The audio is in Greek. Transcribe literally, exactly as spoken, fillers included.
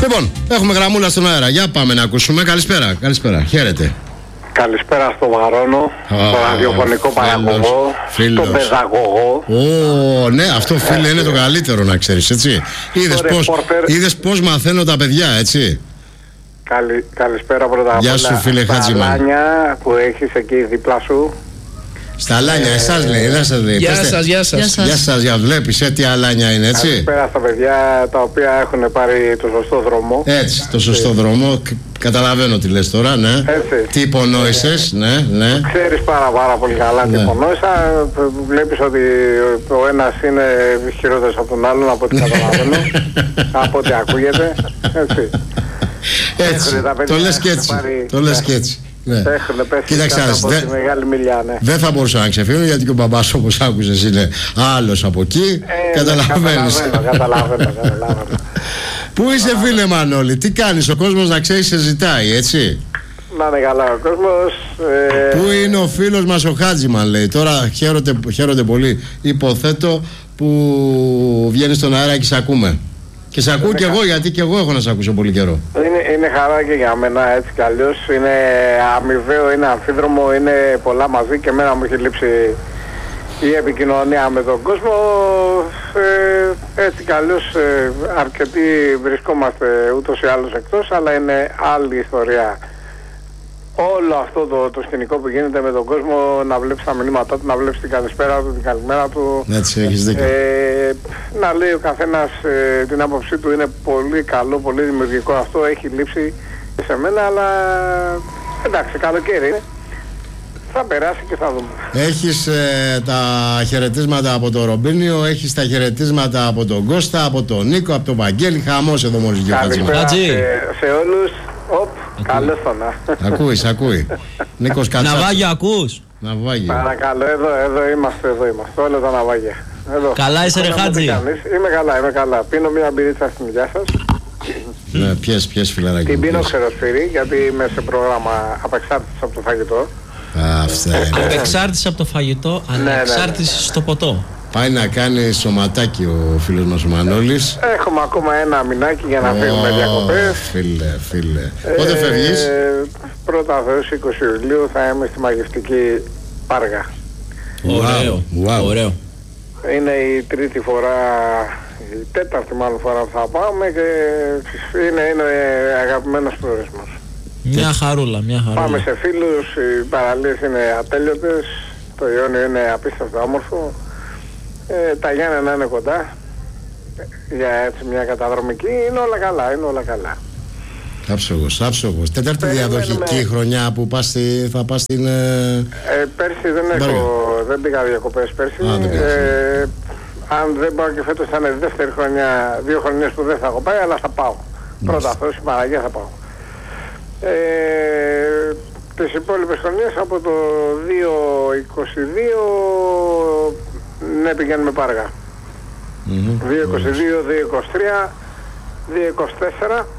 Λοιπόν, έχουμε γραμμούλα στον αέρα. Για πάμε να ακούσουμε. Καλησπέρα. Καλησπέρα. Χαίρετε. Καλησπέρα στο Βαρώνο, oh, στο ραδιοφωνικό παραγωγό, στον παιδαγωγό. Ω, oh, ναι, αυτό φίλε είναι το καλύτερο να ξέρεις, έτσι. Είδες πώς, είδες πώς μαθαίνω τα παιδιά, έτσι. Καλη, καλησπέρα πρώτα απ' όλα. Γεια σου φίλε Χατζημάν. Στα Αλάνια που έχεις εκεί δίπλα σου. Στα Αλάνια, εσάς λέει, δεν σας λέει. Γεια σας, γεια σας. Γεια σας, για βλέπεις, ε, τι Αλάνια είναι, έτσι. Καλησπέρα στα παιδιά τα οποία έχουν πάρει το σωστό δρόμο. Έτσι, το σωστό δρόμο. Καταλαβαίνω τι λες τώρα, ναι. Έτσι. Τι υπονόησες, ναι, ναι. Ξέρεις πάρα πάρα πολύ καλά τι ναι. υπονόησα. Βλέπεις ότι ο ένας είναι χειρότερος από τον άλλον, από ό,τι καταλαβαίνω. Από ό,τι ακούγεται. Έτσι. Έτσι, το λες και έτσι. Το λες και έτσι. Ναι. Έχουν πέσει. Κοίταξε, από δε, τη μεγάλη μιλιά, ναι. Δεν θα μπορούσα να ξεφύγω γιατί και ο μπαμπάς, όπως άκουσες, είναι άλλος από εκεί. Ε, καταλαβαίνεις. Καταλαβαίνω, καταλαβαίνω, καταλαβαίνω. Πού είσαι φίλε Μανώλη, τι κάνεις, ο κόσμος να ξέρει σε ζητάει, έτσι. Να είναι καλά ο κόσμος. Ε... Πού είναι ο φίλος μας ο Χάτζημαν, λέει. Τώρα χαίρονται, χαίρονται πολύ, υποθέτω, που βγαίνει στον αέρα και σε ακούμε. Και σε ακούω κι εγώ, γιατί κι εγώ έχω να σε ακούσω πολύ καιρό. Είναι, είναι χαρά και για μένα, έτσι κι αλλιώς. Είναι αμοιβαίο, είναι αμφίδρομο, είναι πολλά μαζί και εμένα μου έχει λείψει η επικοινωνία με τον κόσμο. Ε, έτσι κι αλλιώς ε, αρκετοί βρισκόμαστε ούτως ή άλλως εκτός, αλλά είναι άλλη ιστορία. Όλο αυτό το, το σκηνικό που γίνεται με τον κόσμο, να βλέπεις τα μηνύματά του, να βλέπεις την καλησπέρα του, την καλημέρα του. Έτσι, έχεις δίκιο. Ε, να λέει ο καθένας ε, την άποψή του, είναι πολύ καλό, πολύ δημιουργικό αυτό, έχει λείψει σε μένα, αλλά εντάξει, καλοκαίρι είναι. Θα περάσει και θα δούμε. Έχεις ε, τα χαιρετίσματα από τον Ρομπίνιο, έχεις τα χαιρετίσματα από τον Κώστα, από τον Νίκο, από τον Βαγγέλη. Χαμός εδώ μόλις γύρω. Καλησπέρα σε, σε όλους. Οπ, καλώς το να. Ακούεις, ακούει. Νίκος Κατσάτσος. Ναυάγιο ακούς. Ναυάγιο. Παρακαλώ, εδώ, εδώ είμαστε, εδώ είμαστε. Όλα τα ναυάγια. Εδώ. Καλά είσαι ρε Χάτζη. Είμαι καλά, είμαι καλά. Πίνω μια μπυρίτσα στην υγειά σας. Ναι, πιες, πιες φιλαράκι. Την πίνω ξεροσφύρι, γιατί είμαι σε πρόγραμμα απεξάρτησης από το φαγητό. Αυτά είναι. Απεξάρτηση από το φαγητό, αλλά εξάρτηση στο ποτό. Πάει να κάνει σωματάκι ο φίλος μας ο Μανώλης. Έχουμε ακόμα ένα μηνάκι για να φύγουμε διακοπές. Φίλε, φίλε. Πότε φεύγεις? Πρώτα Θεός είκοσι Ιουλίου θα είμαι στη μαγευτική Πάργα. Ωραίο, wow. ωραίο. Είναι η τρίτη φορά, η τέταρτη μάλλον φορά που θα πάμε και είναι, είναι αγαπημένος προορισμός. Μια χαρούλα, μια χαρούλα. Πάμε σε φίλους, οι παραλίες είναι ατέλειωτες, το Ιόνιο είναι απίστευτα όμορφο. Ε, τα Γιάννενα είναι κοντά για έτσι μια καταδρομική, είναι όλα καλά, είναι όλα καλά. Άψογος, άψογος. Τέταρτη διαδοχική χρονιά που πας στη, θα πας στην... Ε... Ε, πέρσι δεν έχω, δεν πήγα διακοπές πέρσι. Α, δεν ε, αν δεν πάω και φέτος θα είναι δεύτερη χρονιά, δύο χρονιές που δεν θα έχω πάει, αλλά θα πάω. Πρώτα Θεός, η Παναγία θα πάω. Ε, τις υπόλοιπες χρονιές από το δύο είκοσι δύο ναι, πηγαίνουμε Πάργα. Mm-hmm. δύο είκοσι δύο, δύο είκοσι τρία, δύο είκοσι τέσσερα